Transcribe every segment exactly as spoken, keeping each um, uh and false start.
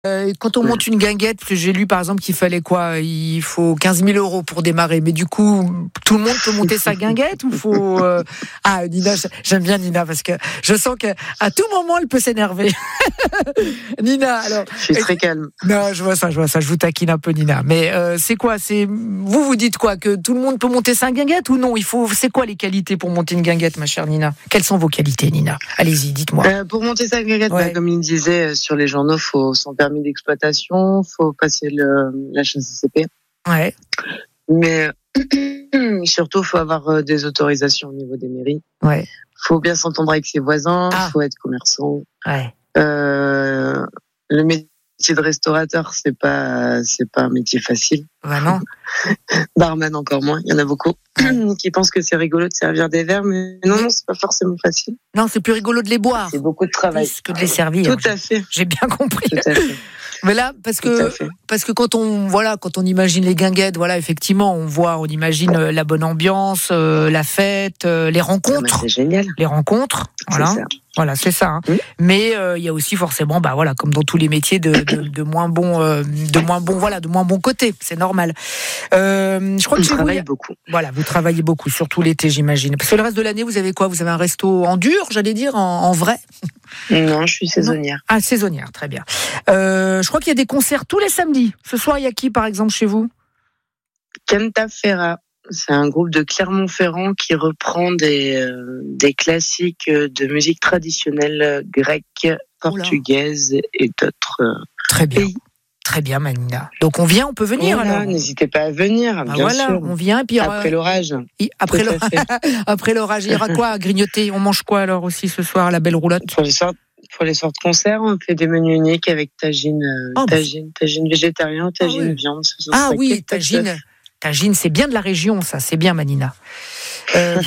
Euh, quand on monte une guinguette, parce que j'ai lu par exemple qu'il fallait quoi, il faut quinze mille euros pour démarrer. Mais du coup, tout le monde peut monter sa guinguette ou faut euh... Ah, Nina, j'aime bien Nina parce que je sens qu'à tout moment elle peut s'énerver. Nina, alors. Je suis très calme. Non, je vois ça, je vois ça. Je vous taquine un peu, Nina. Mais euh, c'est quoi, c'est vous vous dites quoi, que tout le monde peut monter sa guinguette ou non? Il faut. C'est quoi les qualités pour monter une guinguette, ma chère Nina? Quelles sont vos qualités, Nina? Allez-y, dites-moi. Euh, pour monter sa guinguette, Ouais. bah, comme il disait sur les journaux, faut son permis d'exploitation, faut passer le, la H A C C P. Ouais. Mais surtout, faut avoir des autorisations au niveau des mairies. Ouais. Faut bien s'entendre avec ses voisins. Ah. Faut être commerçant. Ouais. Euh, le métier de restaurateur, c'est pas, c'est pas un métier facile. Bah non. Barman encore moins. Il y en a beaucoup qui pensent que c'est rigolo de servir des verres, mais non, non, c'est pas forcément facile. Non, c'est plus rigolo de les boire. C'est beaucoup de travail. Plus que de les servir. Tout à fait. J'ai bien compris. Tout à fait. Mais là, parce Tout à que fait. parce que quand on voilà, quand on imagine les guinguettes, voilà, effectivement, on voit, on imagine euh, la bonne ambiance, euh, la fête, euh, les Ah, mais rencontres, c'est génial. les rencontres, voilà, C'est ça. voilà, c'est ça. Hein. Oui. Mais euh, il y a aussi forcément, bah voilà, comme dans tous les métiers, de, de, de moins bons, euh, de moins bons, voilà, de moins bons côtés, c'est normal. Euh, je crois On que chez vous, travaille il y a- beaucoup. voilà, vous travaillez beaucoup, surtout l'été, j'imagine. Parce que le reste de l'année, vous avez quoi? Vous avez un resto en dur, j'allais dire, en, en vrai? Non, je suis saisonnière. Ah, saisonnière, très bien. Euh, je crois qu'il y a des concerts tous les samedis. Ce soir, il y a qui, par exemple, chez vous? Canta Ferra, c'est un groupe de Clermont-Ferrand qui reprend des, euh, des classiques de musique traditionnelle grecque, portugaise et d'autres euh, Très bien. pays. Très bien, Manina. Donc on vient, on peut venir Voilà, alors. n'hésitez pas à venir, Bah bien voilà, sûr. on vient, puis Après euh, l'orage. il- après, Tout le- à fait. après l'orage, il y aura quoi à grignoter? On mange quoi alors aussi ce soir, la belle roulotte? Pour les sortes, pour les sortes de concerts, on fait des menus uniques avec tagine, euh, Oh, bah, tagine, tagine végétarien ou tagine Ah oui. viande. ce sont Ah ça, oui, quelques tagine. œufs. Tagine, c'est bien de la région, ça, c'est bien, Manina. Euh,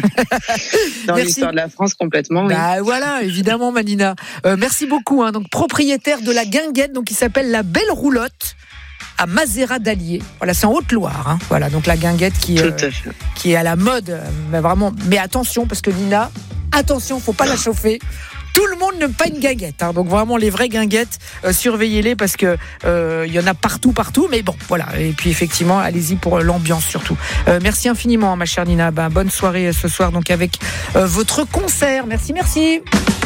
Dans Merci. l'histoire de la France, complètement, oui. Bah voilà, évidemment, Manina. Euh, merci beaucoup. Hein, donc propriétaire de la guinguette, donc qui s'appelle la Belle Roulotte à Mazera d'Allier. Voilà, c'est en Haute-Loire. Hein, voilà, donc la guinguette qui Tout euh, à fait. qui est à la mode, euh, mais vraiment. Mais attention, parce que Nina, attention, faut pas la chauffer. Tout le monde n'aime pas une guinguette, hein, donc vraiment les vraies guinguettes, euh, surveillez-les parce que euh, il y en a partout, partout. Mais bon, voilà. Et puis effectivement, allez-y pour l'ambiance surtout. Euh, merci infiniment, ma chère Nina. Ben, bonne soirée ce soir, donc avec euh, votre concert. Merci, merci.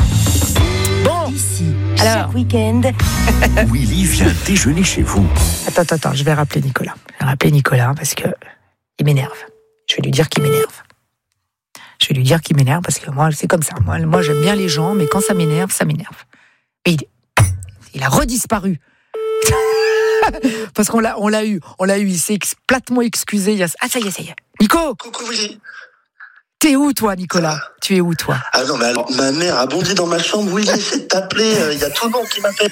Bon, Ici, alors. chaque week-end, Willy vient déjeuner chez vous. Attends, attends, attends, je vais rappeler Nicolas. Je vais rappeler Nicolas parce que il m'énerve. Je vais lui dire qu'il m'énerve. Je vais lui dire qu'il m'énerve parce que moi, c'est comme ça. Moi, moi, j'aime bien les gens, mais quand ça m'énerve, ça m'énerve. Et il, il a redisparu. Parce qu'on l'a, on l'a eu, on l'a eu. Il s'est ex- platement excusé. Il y a... Ah, ça y est, ça y est. Nico, Coucou Willy. t'es où toi, Nicolas? Tu es où toi? Ah non, mais alors, ma mère a bondi dans ma chambre. Willy, essaie de t'appeler. Il y a tout le monde qui m'appelle.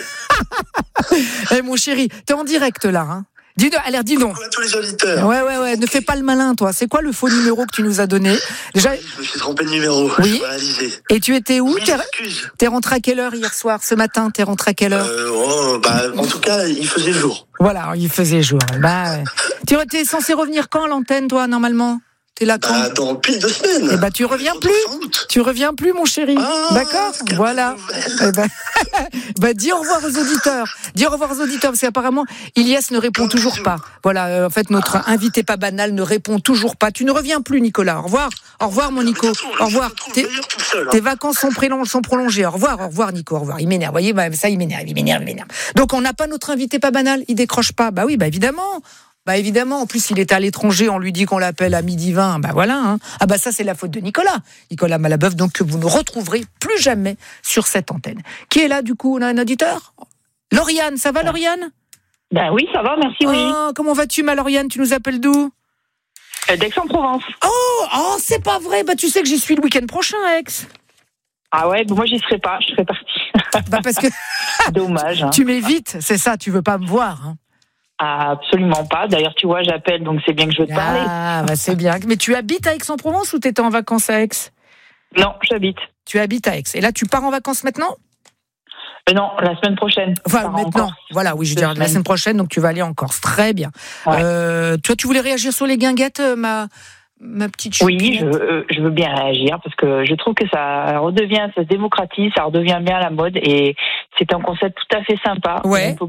Eh, mon chéri, t'es en direct là. Hein. Dis, allez, dis donc. Coucou à tous les auditeurs. Ouais, ouais, ouais. Ne fais pas le malin, toi. C'est quoi le faux numéro que tu nous as donné? Déjà, Je me suis trompé de numéro. Oui. Je réalisé. et tu étais où? Oui, T'es, excuse. t'es rentré à quelle heure hier soir? Ce matin, t'es rentré à quelle heure? Euh, oh, bah, en tout cas, il faisait jour. Voilà, il faisait jour. Bah, ouais. Tu es censé revenir quand à l'antenne, toi, normalement? T'es là quand? Bah, dans pile deux semaines. Eh bah, tu reviens On se plus. retrouve fin août. Tu reviens plus, mon chéri. Ah, D'accord? quelle Voilà. bonne Eh ben, bah, dis au revoir aux auditeurs. Dis au revoir aux auditeurs, parce qu'apparemment, Ilias ne répond toujours pas. Voilà, euh, en fait, notre invité pas banal ne répond toujours pas. Tu ne reviens plus, Nicolas. Au revoir. Au revoir, mon Nico. De toute façon, Au revoir. Je me trouve T'es- meilleur tout seul. hein. Tes vacances sont, prélong- sont prolongées. Au revoir, au revoir, Nico. Au revoir. Il m'énerve. Vous voyez, bah, ça, il m'énerve, il m'énerve, il m'énerve. Donc, on n'a pas notre invité pas banal. Il décroche pas. Bah oui, bah évidemment. Bah évidemment. En plus, il est à l'étranger. On lui dit qu'on l'appelle à midi vingt. Bah voilà. Hein. Ah bah ça, c'est la faute de Nicolas. Nicolas Malabeuf, donc que vous ne retrouverez plus jamais sur cette antenne. Qui est là, du coup? On a un auditeur? Lauriane, ça va, Lauriane? Ben oui, ça va, merci, oui. Oh, comment vas-tu, ma Lauriane? Tu nous appelles d'où? Euh, D'Aix-en-Provence. Oh, oh, c'est pas vrai. Bah tu sais que j'y suis le week-end prochain, Aix. Ah ouais, ben moi j'y serai pas, je serai partie. Bah parce que Dommage. Hein. tu m'évites, c'est ça. Tu veux pas me voir. Hein. Ah, absolument pas. D'ailleurs, tu vois, j'appelle, donc c'est bien que je veux te parler. Ah, bah c'est bien. Mais tu habites à Aix-en-Provence ou t'étais en vacances à Aix? Non, j'habite. Tu habites à Aix. Et là, tu pars en vacances maintenant? Mais non, la semaine prochaine. Enfin, Je pars en maintenant. Corse. Voilà, oui, je veux Deux dire, la semaines. semaine prochaine, donc tu vas aller en Corse. Très bien. Ouais. Euh, toi, tu voulais réagir sur les guinguettes, euh, ma, ma petite Oui, choupinette? je, veux- je veux bien réagir parce que je trouve que ça redevient, ça se démocratise, ça redevient bien à la mode et c'est un concept tout à fait sympa. Ouais. On peut